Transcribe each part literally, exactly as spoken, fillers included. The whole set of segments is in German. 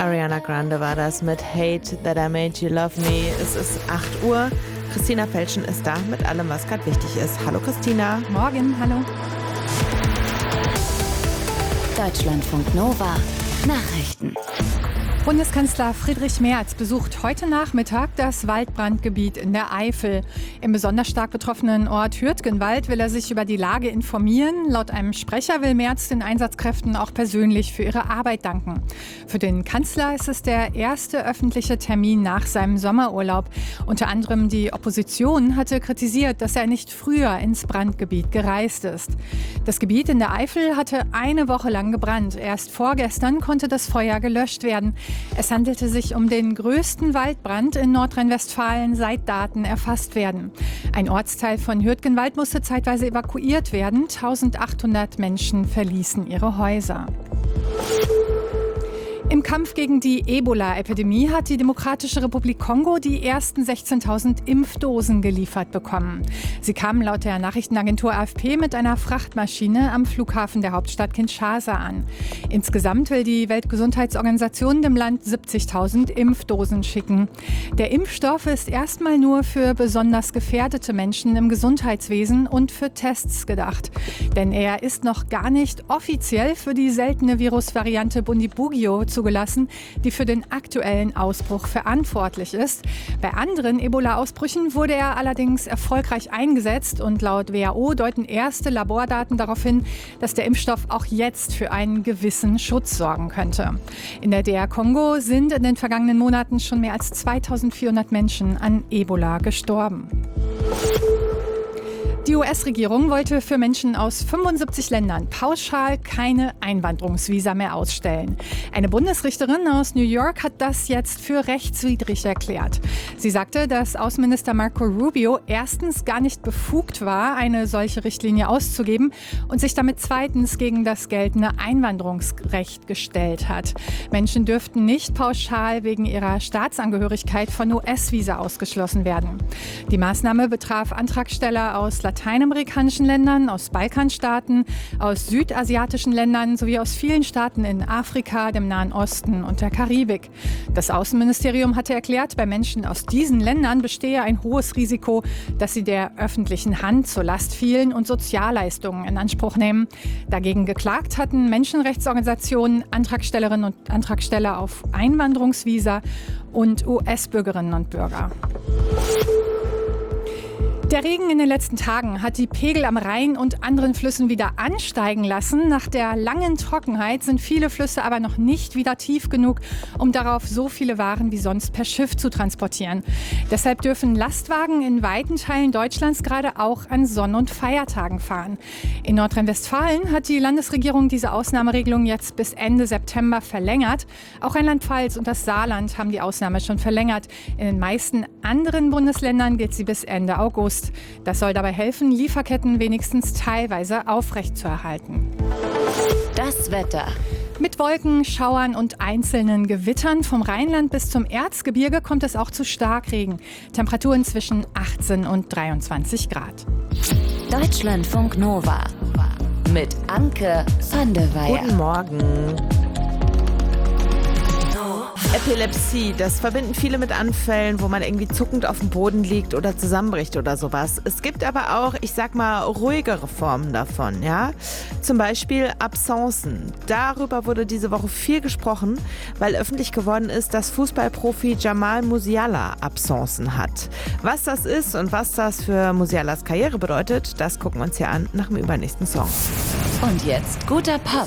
Ariana Grande war das mit Hate That I Made You Love Me. Es ist acht Uhr. Christina Felschen ist da mit allem, was gerade wichtig ist. Hallo Christina. Morgen, hallo. Deutschlandfunk Nova Nachrichten. Bundeskanzler Friedrich Merz besucht heute Nachmittag das Waldbrandgebiet in der Eifel. Im besonders stark betroffenen Ort Hürtgenwald will er sich über die Lage informieren. Laut einem Sprecher will Merz den Einsatzkräften auch persönlich für ihre Arbeit danken. Für den Kanzler ist es der erste öffentliche Termin nach seinem Sommerurlaub. Unter anderem die Opposition hatte kritisiert, dass er nicht früher ins Brandgebiet gereist ist. Das Gebiet in der Eifel hatte eine Woche lang gebrannt. Erst vorgestern konnte das Feuer gelöscht werden. Es handelte sich um den größten Waldbrand in Nordrhein-Westfalen, seit Daten erfasst werden. Ein Ortsteil von Hürtgenwald musste zeitweise evakuiert werden. eintausendachthundert Menschen verließen ihre Häuser. Im Kampf gegen die Ebola-Epidemie hat die Demokratische Republik Kongo die ersten sechzehntausend Impfdosen geliefert bekommen. Sie kamen laut der Nachrichtenagentur A F P mit einer Frachtmaschine am Flughafen der Hauptstadt Kinshasa an. Insgesamt will die Weltgesundheitsorganisation dem Land siebzigtausend Impfdosen schicken. Der Impfstoff ist erstmal nur für besonders gefährdete Menschen im Gesundheitswesen und für Tests gedacht. Denn er ist noch gar nicht offiziell für die seltene Virusvariante Bundibugyo zugelassen, die für den aktuellen Ausbruch verantwortlich ist. Bei anderen Ebola-Ausbrüchen wurde er allerdings erfolgreich eingesetzt und laut W H O deuten erste Labordaten darauf hin, dass der Impfstoff auch jetzt für einen gewissen Schutz sorgen könnte. In der D R Kongo sind in den vergangenen Monaten schon mehr als zweitausendvierhundert Menschen an Ebola gestorben. Die U S-Regierung wollte für Menschen aus fünfundsiebzig Ländern pauschal keine Einwanderungsvisa mehr ausstellen. Eine Bundesrichterin aus New York hat das jetzt für rechtswidrig erklärt. Sie sagte, dass Außenminister Marco Rubio erstens gar nicht befugt war, eine solche Richtlinie auszugeben und sich damit zweitens gegen das geltende Einwanderungsrecht gestellt hat. Menschen dürften nicht pauschal wegen ihrer Staatsangehörigkeit von U S-Visa ausgeschlossen werden. Die Maßnahme betraf Antragsteller aus lateinamerikanischen Ländern, aus Balkanstaaten, aus südasiatischen Ländern sowie aus vielen Staaten in Afrika, dem Nahen Osten und der Karibik. Das Außenministerium hatte erklärt, bei Menschen aus diesen Ländern bestehe ein hohes Risiko, dass sie der öffentlichen Hand zur Last fielen und Sozialleistungen in Anspruch nehmen. Dagegen geklagt hatten Menschenrechtsorganisationen, Antragstellerinnen und Antragsteller auf Einwanderungsvisa und U S-Bürgerinnen und Bürger. Der Regen in den letzten Tagen hat die Pegel am Rhein und anderen Flüssen wieder ansteigen lassen. Nach der langen Trockenheit sind viele Flüsse aber noch nicht wieder tief genug, um darauf so viele Waren wie sonst per Schiff zu transportieren. Deshalb dürfen Lastwagen in weiten Teilen Deutschlands gerade auch an Sonn- und Feiertagen fahren. In Nordrhein-Westfalen hat die Landesregierung diese Ausnahmeregelung jetzt bis Ende September verlängert. Auch Rheinland-Pfalz und das Saarland haben die Ausnahme schon verlängert. In den meisten anderen Bundesländern gilt sie bis Ende August. Das soll dabei helfen, Lieferketten wenigstens teilweise aufrechtzuerhalten. Das Wetter. Mit Wolken, Schauern und einzelnen Gewittern vom Rheinland bis zum Erzgebirge kommt es auch zu Starkregen. Temperaturen zwischen achtzehn und dreiundzwanzig Grad. Deutschlandfunk Nova mit Anke van der Weyer. Guten Morgen. Epilepsie, das verbinden viele mit Anfällen, wo man irgendwie zuckend auf dem Boden liegt oder zusammenbricht oder sowas. Es gibt aber auch, ich sag mal, ruhigere Formen davon, ja. Zum Beispiel Absenzen. Darüber wurde diese Woche viel gesprochen, weil öffentlich geworden ist, dass Fußballprofi Jamal Musiala Absenzen hat. Was das ist und was das für Musialas Karriere bedeutet, das gucken wir uns hier an nach dem übernächsten Song. Und jetzt guter Pop.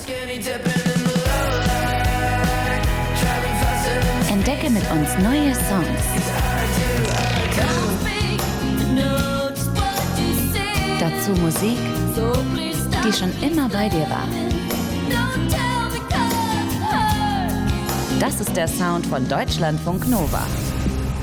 Entdecke mit uns neue Songs. Dazu Musik, die schon immer bei dir war. Das ist der Sound von Deutschlandfunk Nova.